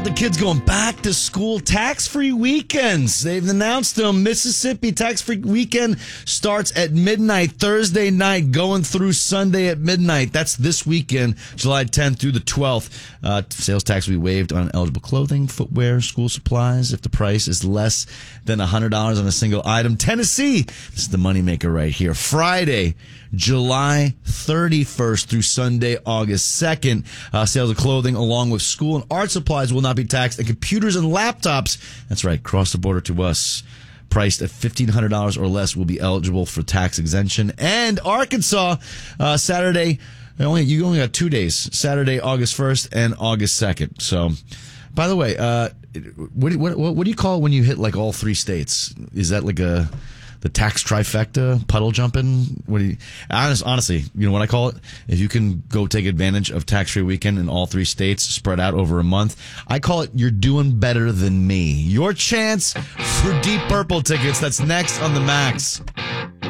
The kids going back to school tax-free weekends. They've announced them. Mississippi tax-free weekend starts at midnight Thursday night, going through Sunday at midnight. That's this weekend, July 10th through the 12th. Sales tax will be waived on eligible clothing, footwear, school supplies if the price is less than $100 on a single item. Tennessee, this is the moneymaker right here. Friday, July 31st through Sunday, August 2nd. Sales of clothing along with school and art supplies will not be taxed, and computers and laptops, that's right, cross the border to us, priced at $1,500 or less will be eligible for tax exemption. And Arkansas, Saturday, you only got 2 days, Saturday, August 1st and August 2nd. So, by the way, what do you call it when you hit like all three states? Is that like the tax trifecta, puddle jumping? Honestly, you know what I call it? If you can go take advantage of tax-free weekend in all three states spread out over a month, I call it you're doing better than me. Your chance for Deep Purple tickets. That's next on The Max.